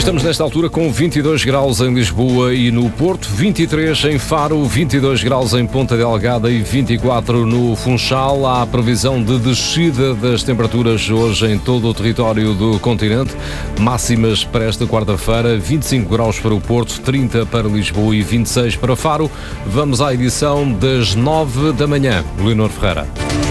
Estamos nesta altura com 22 graus em Lisboa e no Porto, 23 em Faro, 22 graus em Ponta Delgada e 24 no Funchal. Há previsão de descida das temperaturas hoje em todo o território do continente. Máximas para esta quarta-feira, 25 graus para o Porto, 30 para Lisboa e 26 para Faro. Vamos à edição das 9 da manhã. Leonor Ferreira.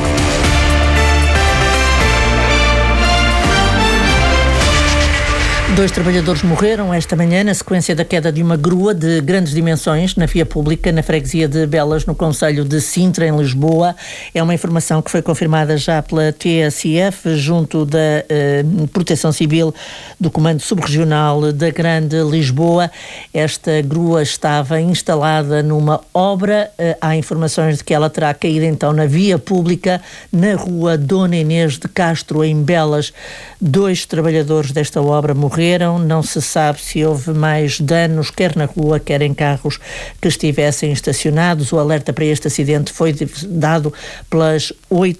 Dois trabalhadores morreram esta manhã na sequência da queda de uma grua de grandes dimensões na via pública, na freguesia de Belas, no concelho de Sintra, em Lisboa. É uma informação que foi confirmada já pela TSF, junto da Proteção Civil do Comando Subregional da Grande Lisboa. Esta grua estava instalada numa obra. Há informações de que ela terá caído então na via pública, na rua Dona Inês de Castro, em Belas. Dois trabalhadores desta obra morreram. Não se sabe se houve mais danos, quer na rua, quer em carros que estivessem estacionados. O alerta para este acidente foi dado pelas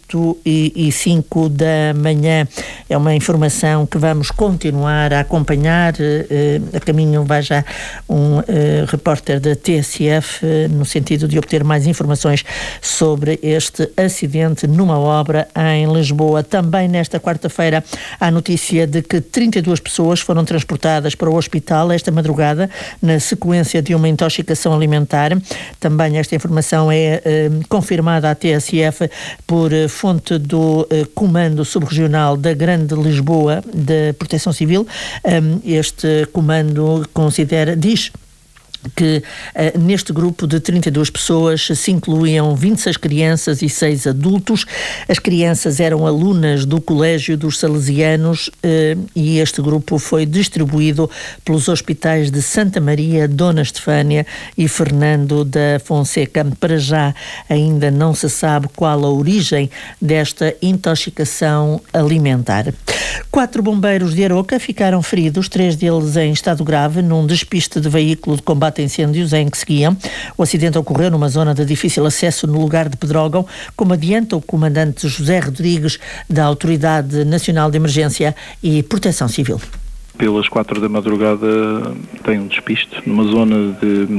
8h05 da manhã. É uma informação que vamos continuar a acompanhar. A caminho vai já um repórter da TSF, no sentido de obter mais informações sobre este acidente numa obra em Lisboa. Também nesta quarta-feira há notícia de que 32 pessoas foram transportadas para o hospital esta madrugada na sequência de uma intoxicação alimentar. Também esta informação é confirmada à TSF por fonte do Comando Subregional da Grande Lisboa da Proteção Civil. Este comando diz que neste grupo de 32 pessoas se incluíam 26 crianças e 6 adultos. As crianças eram alunas do Colégio dos Salesianos e este grupo foi distribuído pelos hospitais de Santa Maria, Dona Estefânia e Fernando da Fonseca. Para já ainda não se sabe qual a origem desta intoxicação alimentar. 4 bombeiros de Aroca ficaram feridos, 3 deles em estado grave, num despiste de veículo de combate a incêndios em que seguiam. O acidente ocorreu numa zona de difícil acesso no lugar de Pedrógão, como adianta o comandante José Rodrigues, da Autoridade Nacional de Emergência e Proteção Civil. Pelas 4 da madrugada tem um despiste numa zona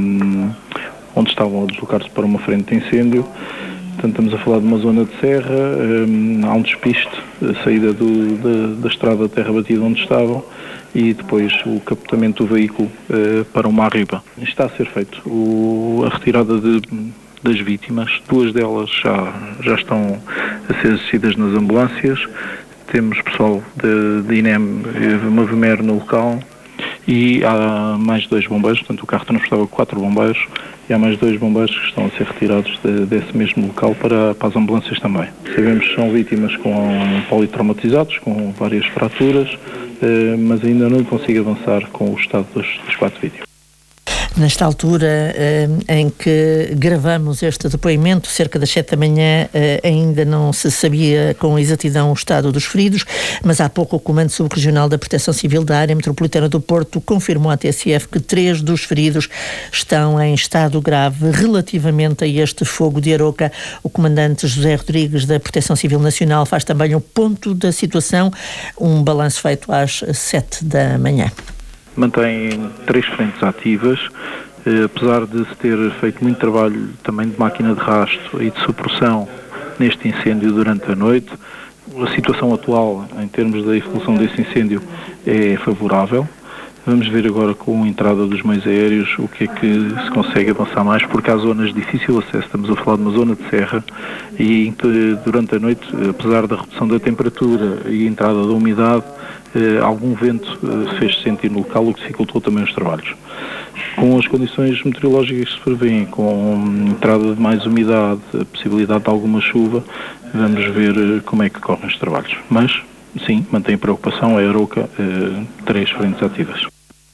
onde estavam a deslocar-se para uma frente de incêndio. Portanto, estamos a falar de uma zona de serra, há um despiste, a saída da estrada de terra batida onde estavam e depois o capotamento do veículo para uma arriba. Está a ser feito a retirada das vítimas, 2 delas já estão a ser assistidas nas ambulâncias. Temos pessoal de INEM e Movimer no local e há mais 2 bombeiros, portanto o carro transportava 4 bombeiros e há mais 2 bombeiros que estão a ser retirados desse mesmo local para as ambulâncias também. Sabemos que são vítimas com politraumatizados, com várias fraturas, mas ainda não consigo avançar com o estado das 4 vítimas. Nesta altura em que gravamos este depoimento, cerca das 7 da manhã, ainda não se sabia com exatidão o estado dos feridos, mas há pouco o Comando Subregional da Proteção Civil da Área Metropolitana do Porto confirmou à TSF que 3 dos feridos estão em estado grave. Relativamente a este fogo de Aroca, o comandante José Rodrigues, da Proteção Civil Nacional, faz também um ponto da situação, um balanço feito às 7 da manhã. Mantém 3 frentes ativas, apesar de se ter feito muito trabalho também de máquina de rastro e de supressão neste incêndio durante a noite. A situação atual, em termos da evolução desse incêndio, é favorável. Vamos ver agora com a entrada dos meios aéreos o que é que se consegue avançar mais, porque há zonas de difícil acesso. Estamos a falar de uma zona de serra e durante a noite, apesar da redução da temperatura e a entrada da umidade, algum vento fez-se sentir no local, o que dificultou também os trabalhos. Com as condições meteorológicas que se prevêem, com a entrada de mais umidade, a possibilidade de alguma chuva, vamos ver como é que correm os trabalhos. Mas, sim, mantém preocupação, é a Aroca, 3 frentes ativas.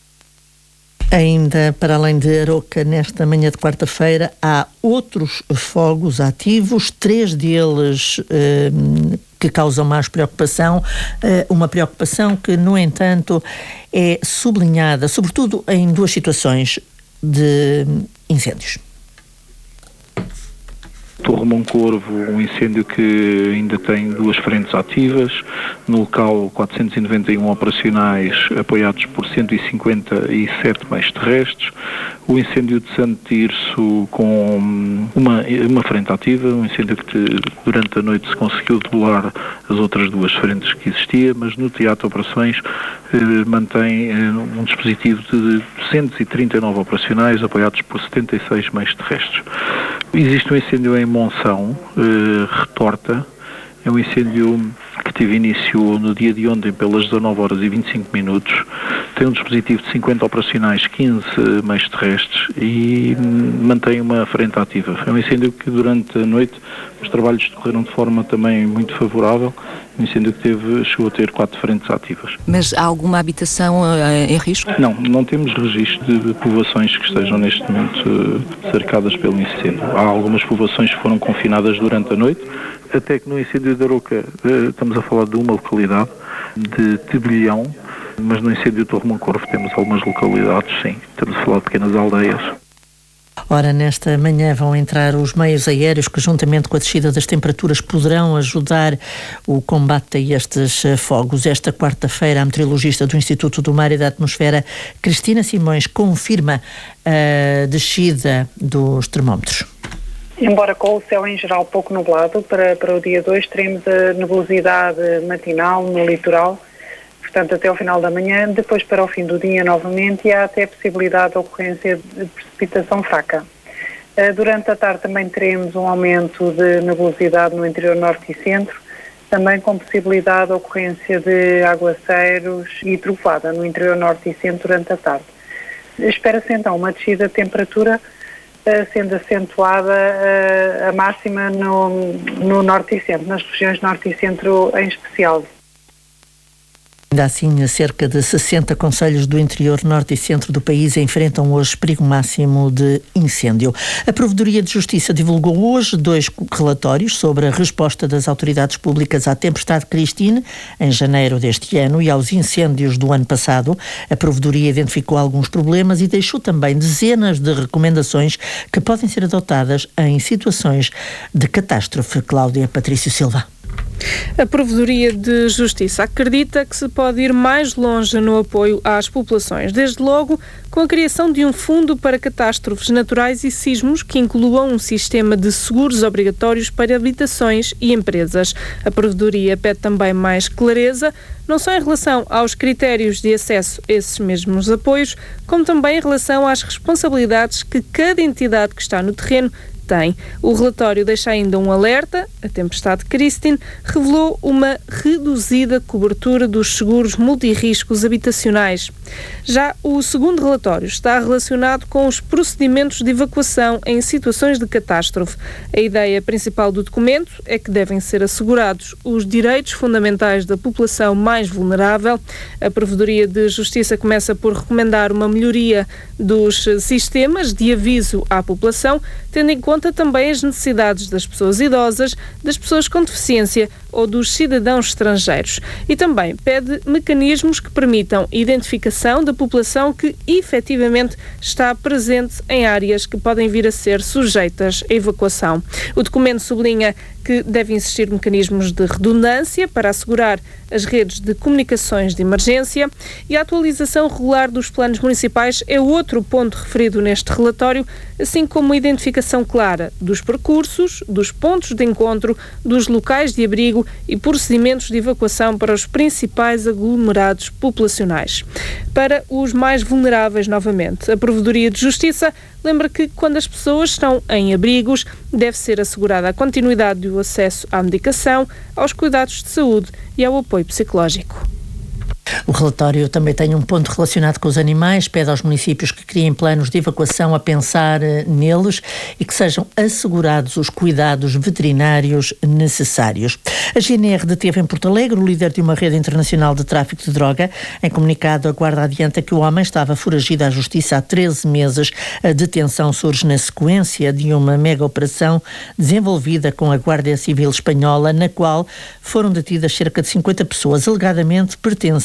Ainda para além de Aroca, nesta manhã de quarta-feira, há outros fogos ativos, 3 deles que causam mais preocupação, uma preocupação que, no entanto, é sublinhada, sobretudo em 2 situações de incêndios. Torre-Moncorvo, um incêndio que ainda tem 2 frentes ativas. No local, 491 operacionais, apoiados por 157 meios terrestres. O incêndio de Santo Tirso, com uma frente ativa, um incêndio que durante a noite se conseguiu debelar as outras 2 frentes que existia, mas no teatro de operações mantém um dispositivo de 239 operacionais, apoiados por 76 meios terrestres. Existe um incêndio em Monção, Retorta. É um incêndio que teve início no dia de ontem pelas 19h25. Tem um dispositivo de 50 operacionais, 15 meios terrestres e mantém uma frente ativa. É um incêndio que durante a noite os trabalhos decorreram de forma também muito favorável. Um incêndio que chegou a ter 4 frentes ativas. Mas há alguma habitação em risco? Não temos registro de povoações que estejam neste momento cercadas pelo incêndio. Há algumas povoações que foram confinadas durante a noite, até que no incêndio de Aroca estamos a falar de uma localidade, de Tebelhão, mas no incêndio de Torre-Moncorvo temos algumas localidades, sim. Estamos a falar de pequenas aldeias. Ora, nesta manhã vão entrar os meios aéreos que, juntamente com a descida das temperaturas, poderão ajudar o combate a estes fogos. Esta quarta-feira, a meteorologista do Instituto do Mar e da Atmosfera, Cristina Simões, confirma a descida dos termómetros. Embora com o céu em geral pouco nublado, para o dia 2 teremos a nebulosidade matinal no litoral, portanto até ao final da manhã, depois para o fim do dia novamente, e há até a possibilidade de ocorrência de precipitação fraca. Durante a tarde também teremos um aumento de nebulosidade no interior norte e centro, também com possibilidade de ocorrência de aguaceiros e trovoada no interior norte e centro durante a tarde. Espera-se então uma descida de temperatura, sendo acentuada a máxima no norte e centro, nas regiões norte e centro em especial. Ainda assim, cerca de 60 concelhos do interior, norte e centro do país enfrentam hoje perigo máximo de incêndio. A Provedoria de Justiça divulgou hoje 2 relatórios sobre a resposta das autoridades públicas à tempestade Christine, em janeiro deste ano, e aos incêndios do ano passado. A Provedoria identificou alguns problemas e deixou também dezenas de recomendações que podem ser adotadas em situações de catástrofe. Cláudia Patrício Silva. A Provedoria de Justiça acredita que se pode ir mais longe no apoio às populações, desde logo com a criação de um fundo para catástrofes naturais e sismos que inclua um sistema de seguros obrigatórios para habitações e empresas. A Provedoria pede também mais clareza, não só em relação aos critérios de acesso a esses mesmos apoios, como também em relação às responsabilidades que cada entidade que está no terreno tem. O relatório deixa ainda um alerta. A tempestade Christine revelou uma reduzida cobertura dos seguros multirriscos habitacionais. Já o segundo relatório está relacionado com os procedimentos de evacuação em situações de catástrofe. A ideia principal do documento é que devem ser assegurados os direitos fundamentais da população mais vulnerável. A Provedoria de Justiça começa por recomendar uma melhoria dos sistemas de aviso à população, tendo em conta também as necessidades das pessoas idosas, das pessoas com deficiência ou dos cidadãos estrangeiros. E também pede mecanismos que permitam a identificação da população que efetivamente está presente em áreas que podem vir a ser sujeitas à evacuação. O documento sublinha que devem existir mecanismos de redundância para assegurar as redes de comunicações de emergência, e a atualização regular dos planos municipais é outro ponto referido neste relatório, assim como a identificação clara dos percursos, dos pontos de encontro, dos locais de abrigo e procedimentos de evacuação para os principais aglomerados populacionais. Para os mais vulneráveis, novamente, a Provedoria de Justiça lembra que, quando as pessoas estão em abrigos, deve ser assegurada a continuidade do acesso à medicação, aos cuidados de saúde e ao apoio psicológico. O relatório também tem um ponto relacionado com os animais, pede aos municípios que criem planos de evacuação a pensar neles e que sejam assegurados os cuidados veterinários necessários. A GNR deteve em Porto Alegre o líder de uma rede internacional de tráfico de droga. Em comunicado, a Guarda adianta que o homem estava foragido à justiça há 13 meses. A detenção surge na sequência de uma mega operação desenvolvida com a Guarda Civil Espanhola, na qual foram detidas cerca de 50 pessoas, alegadamente pertencentes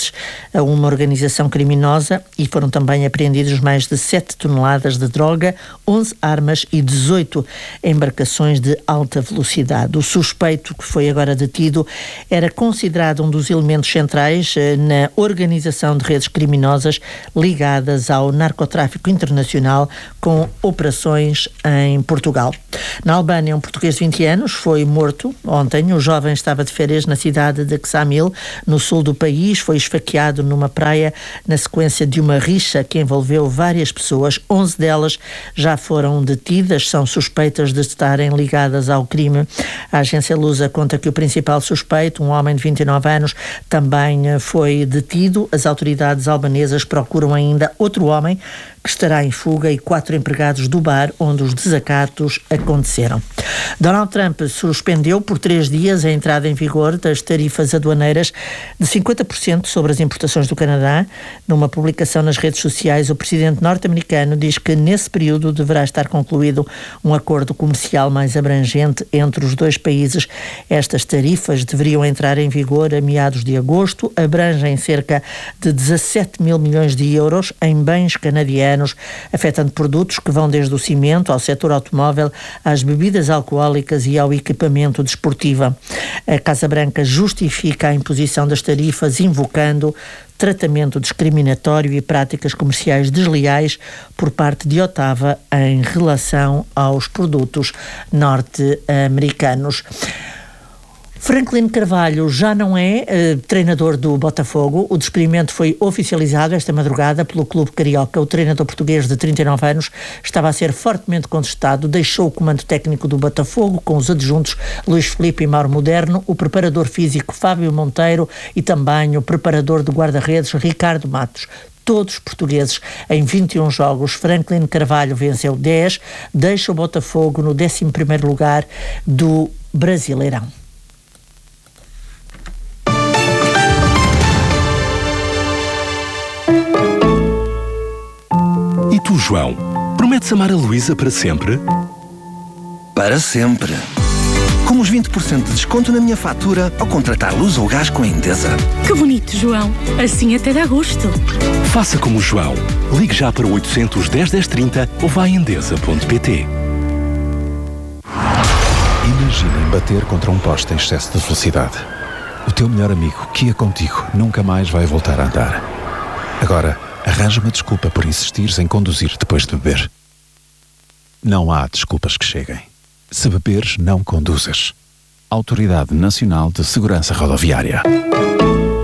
pertencentes a uma organização criminosa e foram também apreendidos mais de 7 toneladas de droga, 11 armas e 18 embarcações de alta velocidade. O suspeito que foi agora detido era considerado um dos elementos centrais na organização de redes criminosas ligadas ao narcotráfico internacional com operações em Portugal. Na Albânia, um português de 20 anos foi morto ontem. O jovem estava de férias na cidade de Ksamil, no sul do país. Foi esfaqueado numa praia na sequência de uma rixa que envolveu várias pessoas. 11 delas já foram detidas, são suspeitas de estarem ligadas ao crime. A agência Lusa conta que o principal suspeito, um homem de 29 anos, também foi detido. As autoridades albanesas procuram ainda outro homem que estará em fuga e 4 empregados do bar onde os desacatos aconteceram. Donald Trump suspendeu por 3 dias a entrada em vigor das tarifas aduaneiras de 50% sobre as importações do Canadá. Numa publicação nas redes sociais, o presidente norte-americano diz que nesse período deverá estar concluído um acordo comercial mais abrangente entre os dois países. Estas tarifas deveriam entrar em vigor a meados de agosto, abrangem cerca de 17 mil milhões de euros em bens canadianos, afetando produtos que vão desde o cimento ao setor automóvel, às bebidas alcoólicas e ao equipamento desportivo. A Casa Branca justifica a imposição das tarifas invocando tratamento discriminatório e práticas comerciais desleais por parte de Ottawa em relação aos produtos norte-americanos. Franklin Carvalho já não é treinador do Botafogo. O despedimento foi oficializado esta madrugada pelo clube carioca. O treinador português de 39 anos estava a ser fortemente contestado. Deixou o comando técnico do Botafogo com os adjuntos Luís Filipe e Mauro Moderno, o preparador físico Fábio Monteiro e também o preparador de guarda-redes Ricardo Matos. Todos portugueses em 21 jogos. Franklin Carvalho venceu 10, deixa o Botafogo no 11º lugar do Brasileirão. E tu, João, prometes amar a Luísa para sempre? Para sempre. Com os 20% de desconto na minha fatura ao contratar luz ou gás com a Endesa. Que bonito, João. Assim até dá gosto. Faça como o João. Ligue já para o 810 1030 ou vá a endesa.pt. Imaginem bater contra um poste em excesso de velocidade. O teu melhor amigo, que ia contigo, nunca mais vai voltar a andar. Agora, arranja uma desculpa por insistires em conduzir depois de beber. Não há desculpas que cheguem. Se beberes, não conduzas. Autoridade Nacional de Segurança Rodoviária.